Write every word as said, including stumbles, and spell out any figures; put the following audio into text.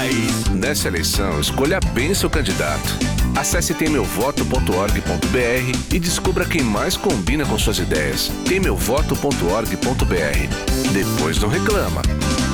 país. Nessa eleição, escolha bem seu candidato. Acesse tem meu voto ponto org ponto br e descubra quem mais combina com suas ideias. tem meu voto ponto org ponto br. Depois não reclama.